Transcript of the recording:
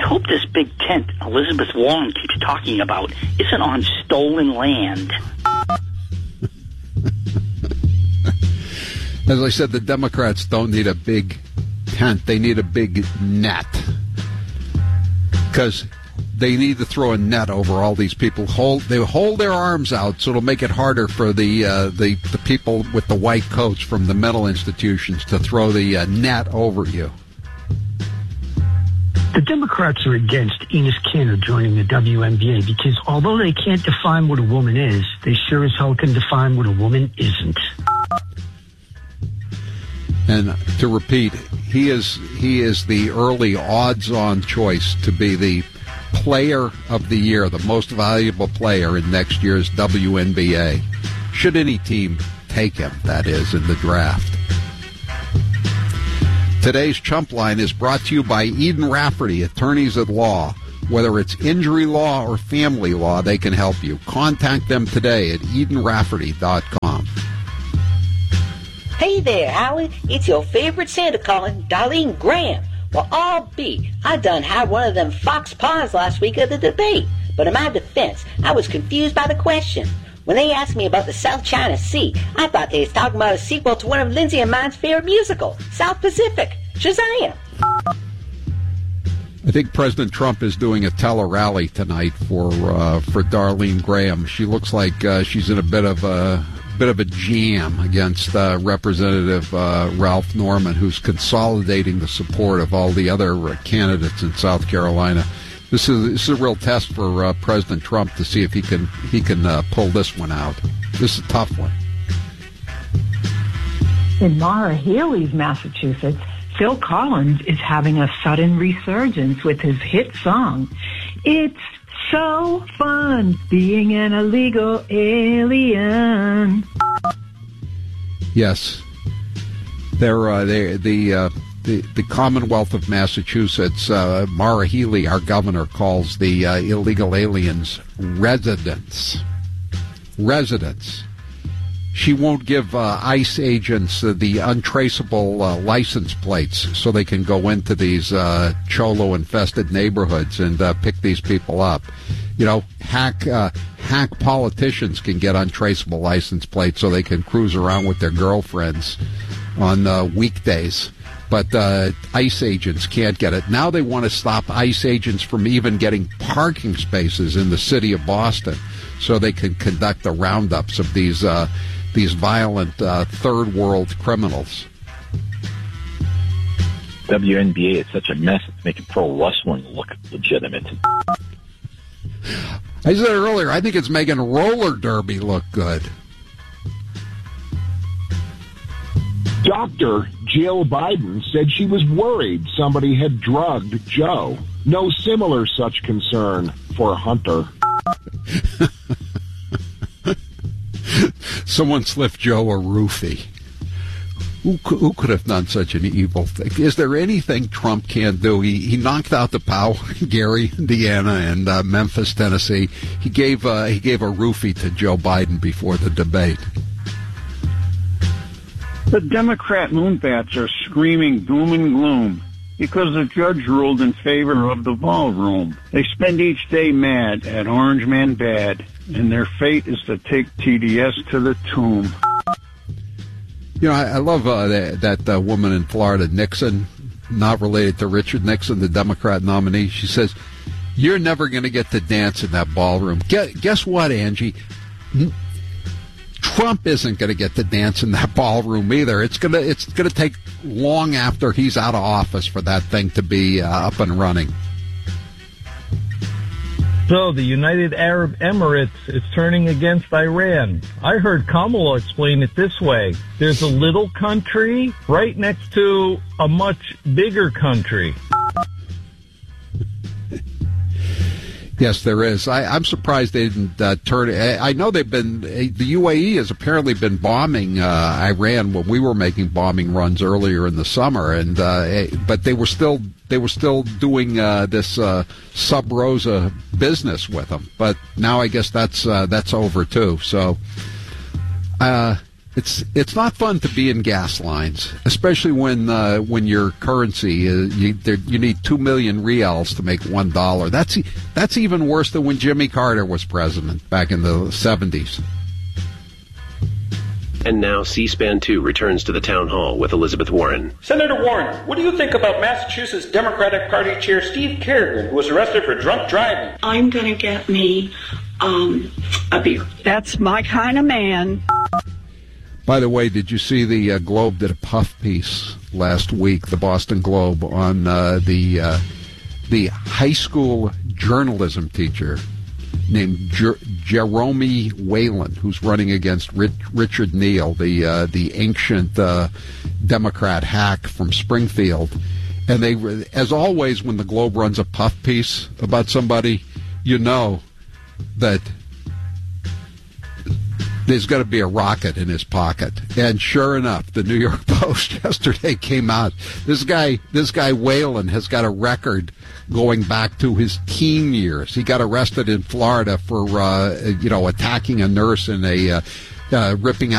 hope this big tent Elizabeth Warren keeps talking about isn't on stolen land. As I said, the Democrats don't need a big tent. They need a big net. Because they need to throw a net over all these people. They hold their arms out, so it'll make it harder for the people with the white coats from the mental institutions to throw the net over you. The Democrats are against Enos Kanter joining the WNBA because although they can't define what a woman is, they sure as hell can define what a woman isn't. And to repeat, he is the early odds-on choice to be the player of the year, the most valuable player in next year's WNBA. Should any team take him, that is, in the draft. Today's Chump Line is brought to you by Eden Rafferty, attorneys at law. Whether it's injury law or family law, they can help you. Contact them today at EdenRafferty.com. Hey there, Howard. It's your favorite Santa calling, Darlene Graham. Well, I'll be. I done had one of them fox pies last week at the debate. But in my defense, I was confused by the question. When they asked me about the South China Sea, I thought they was talking about a sequel to one of Lindsay and mine's favorite musicals, South Pacific. Shazam! I think President Trump is doing a tele-rally tonight for Darlene Graham. She looks like she's in a bit of a jam against Representative Ralph Norman, who's consolidating the support of all the other candidates in South Carolina. This is a real test for President Trump to see if he can pull this one out. This is a tough one. In Maura Healey's Massachusetts, Phil Collins is having a sudden resurgence with his hit song, "It's So Fun Being an Illegal Alien." Yes, the Commonwealth of Massachusetts, Maura Healey, our governor, calls the illegal aliens residents. She won't give ICE agents the untraceable license plates so they can go into these cholo-infested neighborhoods and pick these people up. You know, hack politicians can get untraceable license plates so they can cruise around with their girlfriends on weekdays. But ICE agents can't get it. Now they want to stop ICE agents from even getting parking spaces in the city of Boston so they can conduct the roundups of these violent third world criminals. WNBA is such a mess, it's making pro wrestling look legitimate. I said earlier, I think it's making roller derby look good. Dr. Jill Biden said she was worried somebody had drugged Joe. No similar such concern for Hunter. Someone slipped Joe a roofie. Who could have done such an evil thing? Is there anything Trump can't do? He knocked out the Powell, Gary, Indiana, and Memphis, Tennessee. He gave a roofie to Joe Biden before the debate. The Democrat moonbats are screaming doom and gloom because the judge ruled in favor of the ballroom. They spend each day mad at Orange Man Bad, and their fate is to take TDS to the tomb. You know, I love that woman in Florida, Nixon, not related to Richard Nixon, the Democrat nominee. She says, "You're never going to get to dance in that ballroom." Guess what, Angie? Trump isn't going to get to dance in that ballroom either. It's gonna take long after he's out of office for that thing to be up and running. So the United Arab Emirates is turning against Iran. I heard Kamala explain it this way. There's a little country right next to a much bigger country. Yes, there is. I'm surprised they didn't turn. I know the UAE has apparently been bombing Iran when we were making bombing runs earlier in the summer, and but they were still doing this sub rosa business with them. But now I guess that's over too. So It's not fun to be in gas lines, especially when your currency you need 2 million reals to make $1. That's even worse than when Jimmy Carter was president back in the 70s. And now C-SPAN 2 returns to the town hall with Elizabeth Warren. Senator Warren, what do you think about Massachusetts Democratic Party Chair Steve Kerrigan, who was arrested for drunk driving? I'm going to get me a beer. That's my kind of man. By the way, did you see the Globe did a puff piece last week, the Boston Globe, on the high school journalism teacher named Jerome Whalen, who's running against Richard Neal, the ancient Democrat hack from Springfield. And they, as always, when the Globe runs a puff piece about somebody, you know that there's got to be a rocket in his pocket. And sure enough, the New York Post yesterday came out. This guy Whalen has got a record going back to his teen years. He got arrested in Florida for, attacking a nurse in a ripping out